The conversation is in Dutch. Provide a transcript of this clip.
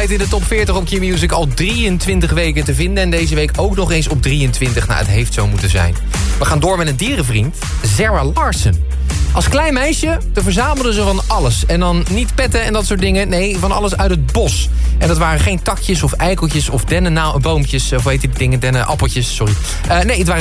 tijd in de top 40 op Q-Music al 23 weken te vinden. En deze week ook nog eens op 23. Nou, het heeft zo moeten zijn. We gaan door met een dierenvriend, Sarah Larsen. Als klein meisje verzamelde ze van alles. En dan niet petten en dat soort dingen. Nee, van alles uit het bos. En dat waren geen takjes of eikeltjes of dennenboompjes. Of hoe heet die dingen? Dennenappeltjes, sorry. Nee, het waren